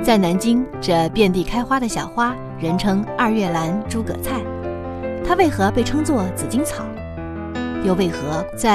在南京，这遍地开花的小花人称二月兰、诸葛菜，它为何被称作紫荆草？又为何在